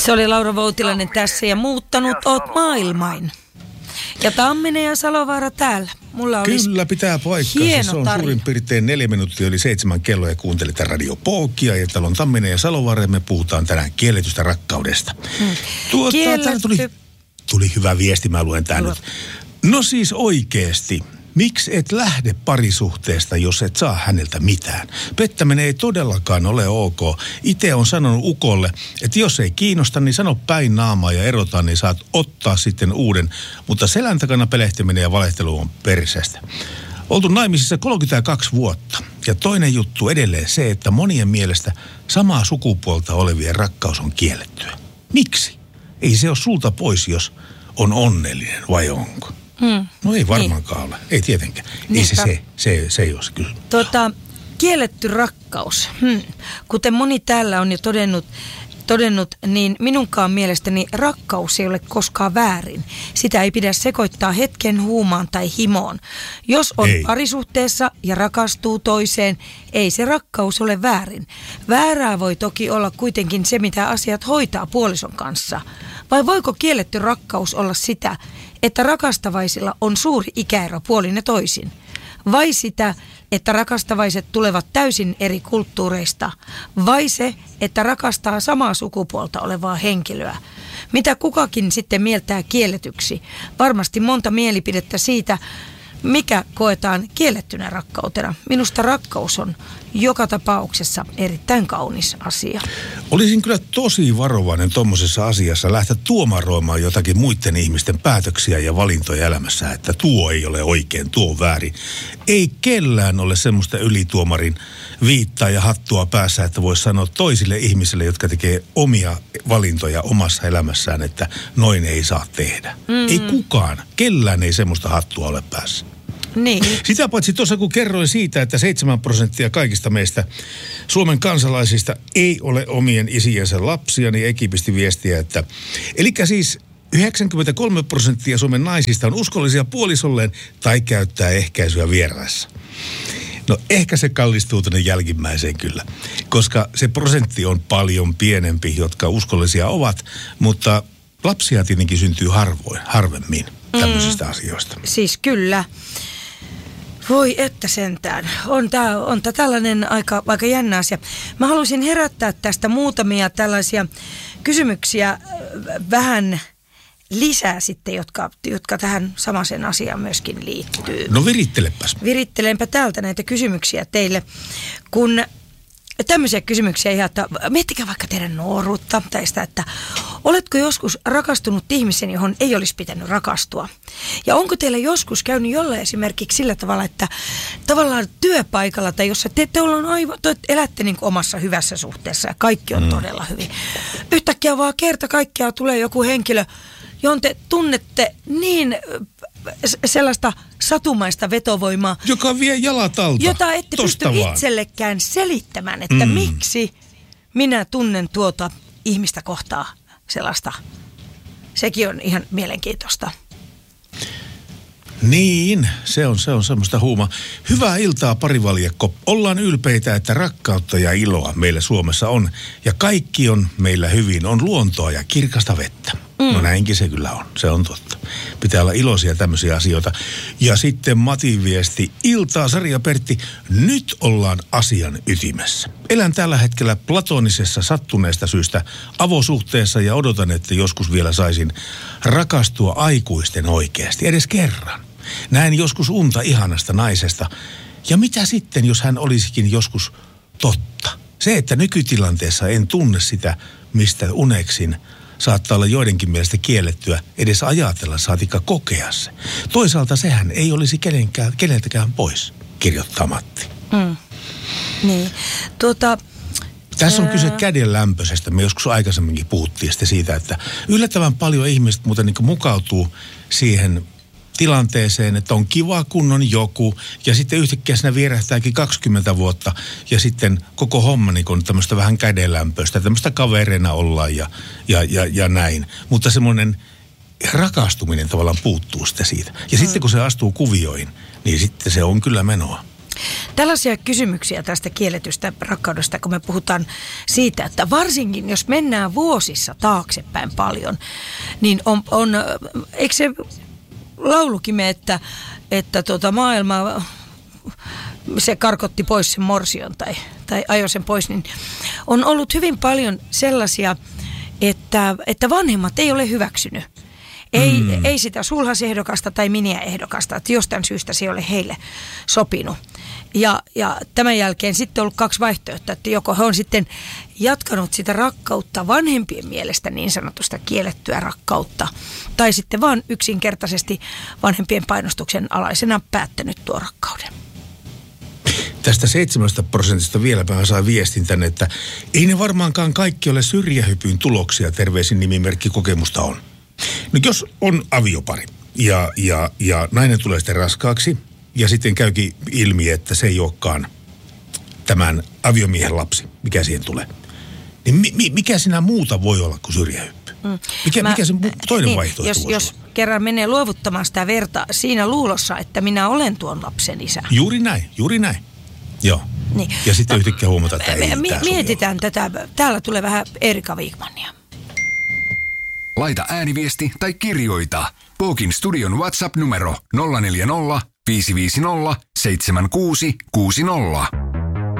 Se oli Laura Voutilainen tässä ja muuttanut oot maailmain. Ja Tamminen ja Salovaara täällä. Mulla olisi kyllä pitää paikkansa. Se on suurin piirtein 4 minuuttia yli 7 kello ja kuuntelette Radio Polkia. Ja täällä on Tamminen ja Salovaara ja me puhutaan tänään kielletystä rakkaudesta. Tuli hyvä viesti, mä luen tää nyt. No siis oikeesti. Miksi et lähde parisuhteesta, jos et saa häneltä mitään? Pettäminen ei todellakaan ole ok. Itse on sanonut ukolle, että jos ei kiinnosta, niin sano päin naamaa ja erota, niin saat ottaa sitten uuden. Mutta selän takana pelehtiminen ja valehtelu on perseestä. Oltu naimisissa 32 vuotta. Ja toinen juttu edelleen se, että monien mielestä samaa sukupuolta olevien rakkaus on kiellettyä. Miksi? Ei se ole sulta pois, jos on onnellinen, vai onko? No ei varmaankaan ole. Ei tietenkään. Ei se ei ole kyllä. Kielletty rakkaus. Kuten moni täällä on jo todennut, niin minunkaan mielestäni rakkaus ei ole koskaan väärin. Sitä ei pidä sekoittaa hetken huumaan tai himoon. Jos on parisuhteessa ja rakastuu toiseen, ei se rakkaus ole väärin. Väärää voi toki olla kuitenkin se, mitä asiat hoitaa puolison kanssa. Vai voiko kielletty rakkaus olla sitä, että rakastavaisilla on suuri ikäero puolin ja toisin? Vai sitä, että rakastavaiset tulevat täysin eri kulttuureista? Vai se, että rakastaa samaa sukupuolta olevaa henkilöä? Mitä kukakin sitten mieltää kielletyksi? Varmasti monta mielipidettä siitä, mikä koetaan kiellettynä rakkautena. Minusta rakkaus on joka tapauksessa erittäin kaunis asia. Olisin kyllä tosi varovainen tuommoisessa asiassa lähteä tuomaroimaan jotakin muiden ihmisten päätöksiä ja valintoja elämässä, että tuo ei ole oikein, tuo on väärin. Ei kellään ole semmoista ylituomarin viittaa ja hattua päässä, että voisi sanoa toisille ihmisille, jotka tekee omia valintoja omassa elämässään, että noin ei saa tehdä. Ei kukaan, kellään ei semmoista hattua ole päässä. Niin. Sitä paitsi tuossa kun kerroin siitä, että 7% kaikista meistä Suomen kansalaisista ei ole omien isiensä lapsia, niin Eki pisti viestiä, että elikkä siis 93% Suomen naisista on uskollisia puolisolleen tai käyttää ehkäisyä vieraissa. No ehkä se kallistuu tuonne jälkimmäiseen kyllä, koska se prosentti on paljon pienempi, jotka uskollisia ovat, mutta lapsia tietenkin syntyy harvemmin tämmöisistä asioista. Siis kyllä. Voi että sentään. On tää tällainen aika jännä asia. Mä haluaisin herättää tästä muutamia tällaisia kysymyksiä vähän lisää sitten, jotka tähän samaiseen asiaan myöskin liittyy. No virittelepäs. Virittelenpä täältä näitä kysymyksiä teille, kun tämmöisiä kysymyksiä ihan, että miettikää vaikka teidän nuoruutta tai sitä, että oletko joskus rakastunut ihmisen, johon ei olisi pitänyt rakastua? Ja onko teillä joskus käynyt jollain esimerkiksi sillä tavalla, että tavallaan työpaikalla tai jossa te elätte niin kuin omassa hyvässä suhteessa ja kaikki on todella hyvin. Yhtäkkiä vaan kerta kaikkiaan tulee joku henkilö, johon te tunnette niin sellaista satumaista vetovoimaa, joka vie jalat alta. Jota ette pysty itsellekään selittämään, että miksi minä tunnen tuota ihmistä kohtaa sellaista. Sekin on ihan mielenkiintoista. Niin, se on semmoista huumaa. Hyvää iltaa, parivaljakko. Ollaan ylpeitä, että rakkautta ja iloa meillä Suomessa on. Ja kaikki on meillä hyvin. On luontoa ja kirkasta vettä. No näinkin se kyllä on. Se on totta. Pitää olla iloisia tämmöisiä asioita. Ja sitten Matin viesti. Iltaa, Sari ja Pertti. Nyt ollaan asian ytimessä. Elän tällä hetkellä platonisessa sattuneesta syystä avosuhteessa ja odotan, että joskus vielä saisin rakastua aikuisten oikeasti. Edes kerran. Näen joskus unta ihanasta naisesta. Ja mitä sitten, jos hän olisikin joskus totta? Se, että nykytilanteessa en tunne sitä, mistä uneksin, saattaa olla joidenkin mielestä kiellettyä edes ajatella, saatikka kokea se. Toisaalta sehän ei olisi keneltäkään pois, kirjoittaa Matti. Niin. Tässä on kyse kädenlämpöisestä. Me joskus aikaisemminkin puhuttiin siitä, että yllättävän paljon ihmiset muuten niin kuin mukautuu siihen tilanteeseen, että on kiva, kun on joku, ja sitten yhtäkkiä siinä vierähtääkin 20 vuotta, ja sitten koko homma niin on tämmöistä vähän kädenlämpöistä, tämmöistä kavereina ollaan ja näin. Mutta semmoinen rakastuminen tavallaan puuttuu sitten siitä. Ja sitten kun se astuu kuvioihin, niin sitten se on kyllä menoa. Tällaisia kysymyksiä tästä kielletystä rakkaudesta, kun me puhutaan siitä, että varsinkin jos mennään vuosissa taaksepäin paljon, niin eikö se laulukin me, että maailma, se karkotti pois sen morsion tai ajoi sen pois, niin on ollut hyvin paljon sellaisia, että vanhemmat ei ole hyväksynyt. Ei sitä sulhasehdokasta tai miniäehdokasta, että jostain syystä se ei ole heille sopinut. Ja tämän jälkeen sitten on ollut 2 vaihtoehtoa, että joko he on sitten jatkanut sitä rakkautta vanhempien mielestä niin sanotusta kiellettyä rakkautta, tai sitten vaan yksinkertaisesti vanhempien painostuksen alaisena päättänyt tuo rakkauden. Tästä 7% vielä mä saan viestin tänne, että ei ne varmaankaan kaikki ole syrjähypyn tuloksia, terveisin nimimerkki kokemusta on. No jos on aviopari ja nainen tulee sitten raskaaksi ja sitten käykin ilmi, että se ei olekaan tämän aviomiehen lapsi, mikä siihen tulee. Niin mikä sinä muuta voi olla kuin syrjähyppy? Mikä se toinen vaihtoehto voisi jos olla? Kerran menee luovuttamaan sitä verta siinä luulossa, että minä olen tuon lapsen isä. Juuri näin. Joo. Niin. Ja sitten yhtäkkiä huomata, että ei mietitään tätä. Täällä tulee vähän Erika Wigmania. Laita ääniviesti tai kirjoita. Pookin studion WhatsApp-numero 040 550 7660.